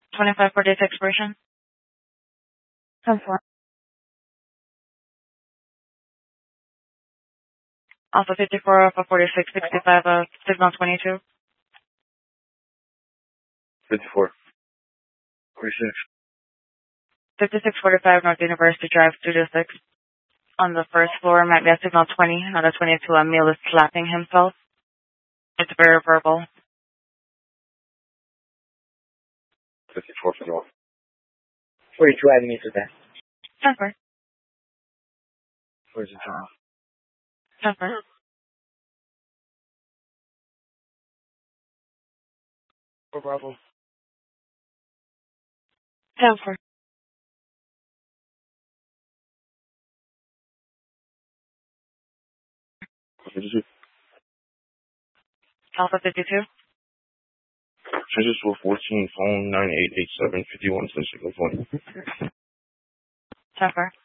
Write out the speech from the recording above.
25 for date expiration. 10-4. Alpha 54 for 4665 signal 22. 54. 46. 5645 North University Drive, Studio 6. On the first floor, might be at signal 20. Out of 22, a male is slapping himself. It's very verbal. 54 for North. 42 Avenue to that. 10-4. Where's the time? 10-4. For Bravo. 10-4. Alpha 52. Changes to a 14, phone 9887 51 California. 10-4.